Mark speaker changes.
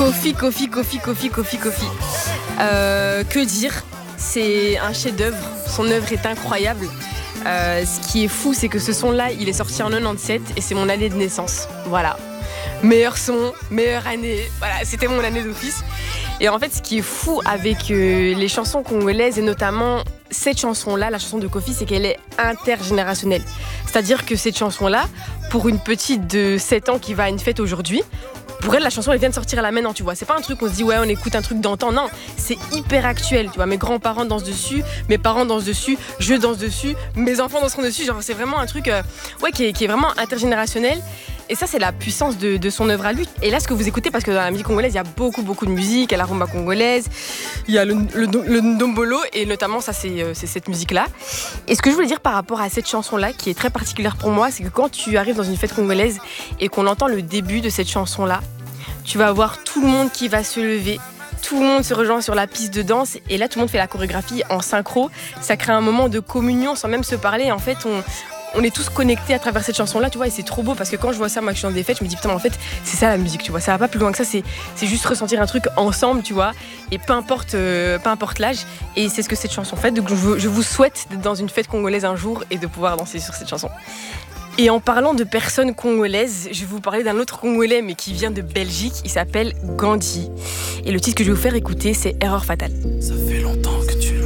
Speaker 1: Kofi. Que dire? C'est un chef-d'œuvre. Son œuvre est incroyable. Ce qui est fou, c'est que ce son-là, il est sorti en 97 et c'est mon année de naissance. Voilà. Meilleur son, meilleure année. Voilà, c'était mon année d'office. Et en fait, ce qui est fou avec les chansons congolaises et notamment cette chanson-là, la chanson de Kofi, c'est qu'elle est intergénérationnelle. C'est-à-dire que cette chanson-là, pour une petite de 7 ans qui va à une fête aujourd'hui, pour elle, la chanson, elle vient de sortir là maintenant, tu vois. C'est pas un truc qu'on se dit, ouais, on écoute un truc d'antan. Non, c'est hyper actuel, tu vois. Mes grands-parents dansent dessus, mes parents dansent dessus, je danse dessus, mes enfants danseront dessus. Genre, c'est vraiment un truc qui est vraiment intergénérationnel. Et ça, c'est la puissance de son œuvre à lui. Et là, ce que vous écoutez, parce que dans la musique congolaise, il y a beaucoup de musique, il y a la rumba congolaise, il y a le ndombolo, et notamment, ça, c'est cette musique-là. Et ce que je voulais dire par rapport à cette chanson-là, qui est très particulière pour moi, c'est que quand tu arrives dans une fête congolaise et qu'on entend le début de cette chanson-là, tu vas voir tout le monde qui va se lever. Tout le monde se rejoint sur la piste de danse et là, tout le monde fait la chorégraphie en synchro. Ça crée un moment de communion sans même se parler. En fait, on est tous connectés à travers cette chanson-là, tu vois, et c'est trop beau parce que quand je vois ça, moi, que je suis dans des fêtes, je me dis, putain, en fait, c'est ça la musique, tu vois, ça va pas plus loin que ça, c'est juste ressentir un truc ensemble, tu vois, et peu importe l'âge, et c'est ce que cette chanson fait. Donc, je vous souhaite d'être dans une fête congolaise un jour et de pouvoir danser sur cette chanson. Et en parlant de personnes congolaises, je vais vous parler d'un autre Congolais, mais qui vient de Belgique, il s'appelle Gandhi. Et le titre que je vais vous faire écouter, c'est Erreur fatale.
Speaker 2: Ça fait longtemps que tu